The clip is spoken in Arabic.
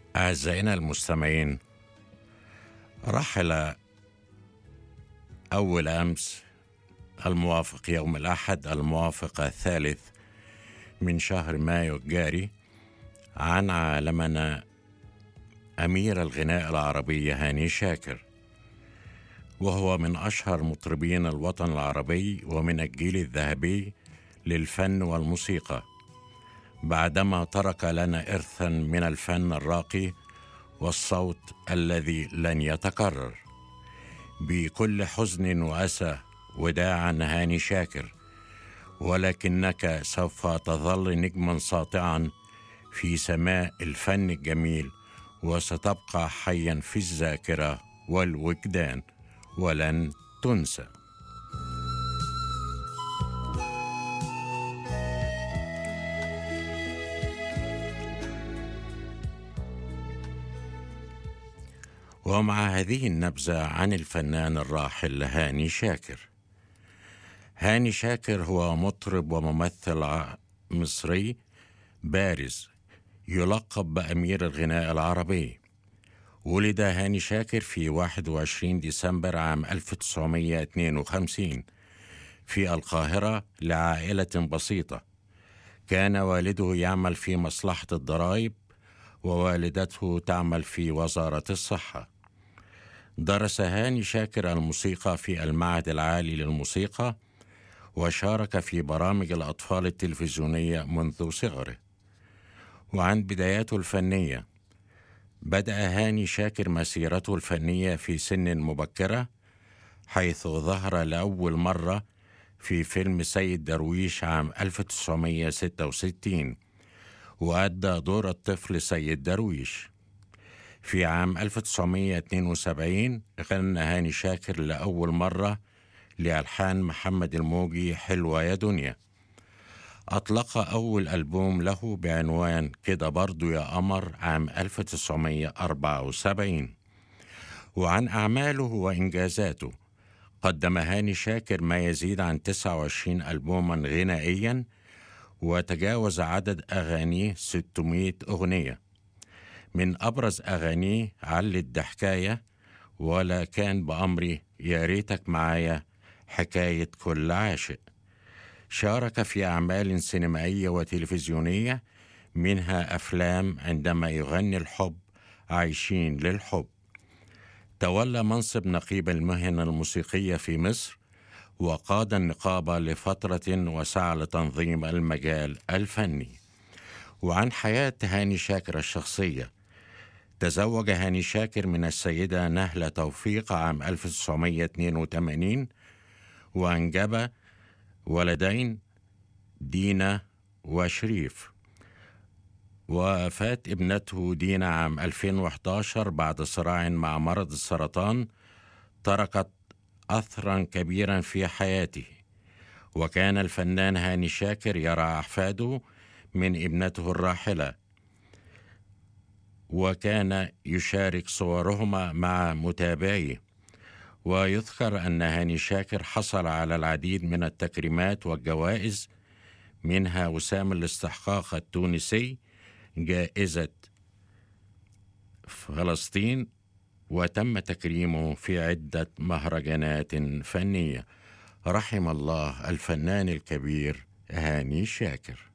أعزائنا المستمعين، رحل أول أمس الموافق يوم الأحد الموافق 3 من شهر مايو الجاري عن عالمنا أمير الغناء العربي هاني شاكر، وهو من أشهر مطربين الوطن العربي ومن الجيل الذهبي للفن والموسيقى، بعدما ترك لنا إرثا من الفن الراقي والصوت الذي لن يتكرر. بكل حزن وأسى وداعا هاني شاكر، ولكنك سوف تظل نجما ساطعا في سماء الفن الجميل، وستبقى حيا في الذاكرة والوجدان ولن تنسى. ومع هذه النبذة عن الفنان الراحل هاني شاكر. هاني شاكر هو مطرب وممثل مصري بارز يلقب بأمير الغناء العربي. ولد هاني شاكر في 21 ديسمبر عام 1952 في القاهرة لعائلة بسيطة. كان والده يعمل في مصلحة الضرائب ووالدته تعمل في وزارة الصحة. درس هاني شاكر الموسيقى في المعهد العالي للموسيقى، وشارك في برامج الأطفال التلفزيونية منذ صغره. وعن بداياته الفنية، بدأ هاني شاكر مسيرته الفنية في سن مبكرة، حيث ظهر لأول مرة في فيلم سيد درويش عام 1966، وأدى دور الطفل سيد درويش. في عام 1972 غنى هاني شاكر لأول مرة لألحان محمد الموجي حلوة يا دنيا. أطلق أول ألبوم له بعنوان كده برضو يا قمر عام 1974. وعن أعماله وإنجازاته، قدم هاني شاكر ما يزيد عن 29 ألبوما غنائيا، وتجاوز عدد أغانيه 600 أغنية. من أبرز أغانيه علت ضحكاية، ولا كان بأمري، يا ريتك معايا، حكاية كل عاشق. شارك في أعمال سينمائية وتلفزيونية، منها أفلام عندما يغني الحب، عايشين للحب. تولى منصب نقيب المهن الموسيقية في مصر، وقاد النقابة لفترة وسعى لتنظيم المجال الفني. وعن حياة هاني شاكر الشخصية، تزوج هاني شاكر من السيدة نهلة توفيق عام 1982، وأنجب ولدين دينا وشريف. وفاة ابنته دينا عام 2011 بعد صراع مع مرض السرطان، تركت أثرا كبيرا في حياته. وكان الفنان هاني شاكر يرى أحفاده من ابنته الراحلة، وكان يشارك صورهما مع متابعيه. ويذكر أن هاني شاكر حصل على العديد من التكريمات والجوائز، منها وسام الاستحقاق التونسي، جائزة فلسطين، وتم تكريمه في عدة مهرجانات فنية. رحم الله الفنان الكبير هاني شاكر.